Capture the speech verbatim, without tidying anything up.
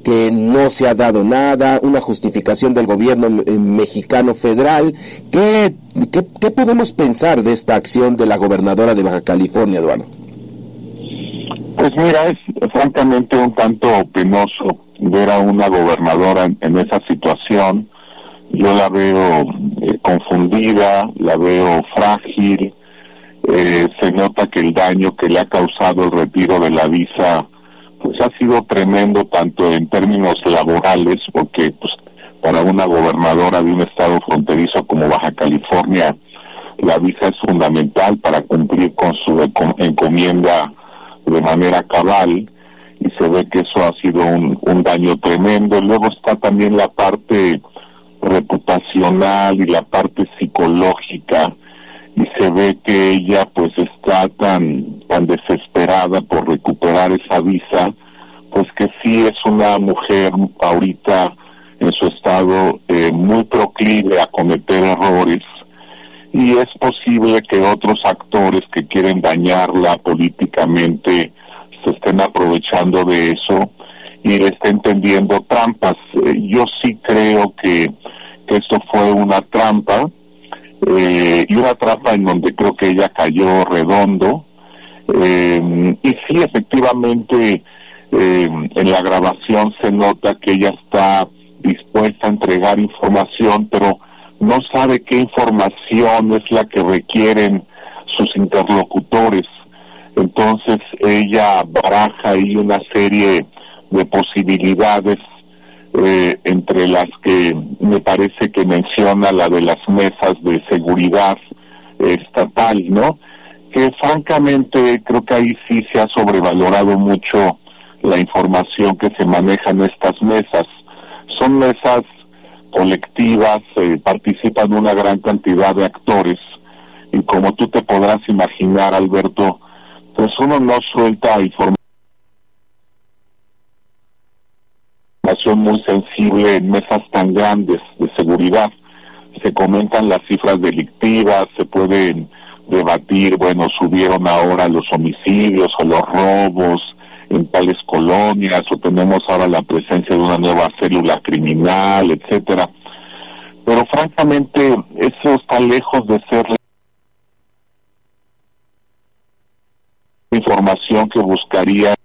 que no se ha dado nada, una justificación del gobierno mexicano federal. ¿Qué, qué, qué podemos pensar de esta acción de la gobernadora de Baja California, Eduardo? Pues mira, es francamente un tanto penoso ver a una gobernadora en, en esa situación. Yo la veo eh, confundida, la veo frágil, eh, se nota que el daño que le ha causado el retiro de la visa pues ha sido tremendo, tanto en términos laborales, porque pues para una gobernadora de un estado fronterizo como Baja California, la visa es fundamental para cumplir con su encomienda de manera cabal, y se ve que eso ha sido un, un daño tremendo. Luego está también la parte reputacional y la parte psicológica, y se ve que ella pues está tan tan desesperada por recuperar esa visa, pues que sí es una mujer ahorita en su estado eh, muy proclive a cometer errores, y es posible que otros actores que quieren dañarla políticamente se estén aprovechando de eso y le estén tendiendo trampas. Eh, yo sí creo que, que esto fue una trampa, eh, y una trampa en donde creo que ella cayó redondo, eh, y sí, efectivamente, eh, en la grabación se nota que ella está dispuesta a entregar información, pero no sabe qué información es la que requieren sus interlocutores. Entonces ella baraja ahí una serie de posibilidades, eh, entre las que me parece que menciona la de las mesas de seguridad eh, estatal, ¿no? Que francamente creo que ahí sí se ha sobrevalorado mucho la información que se maneja en estas mesas. Son mesas colectivas, eh, participan una gran cantidad de actores, y como tú te podrás imaginar, Alberto, pues uno no suelta información muy sensible en mesas tan grandes de seguridad. Se comentan las cifras delictivas, se pueden debatir, bueno, subieron ahora los homicidios o los robos en tales colonias, o tenemos ahora la presencia de una nueva célula criminal, etcétera. Pero francamente eso está lejos de ser la información que buscaría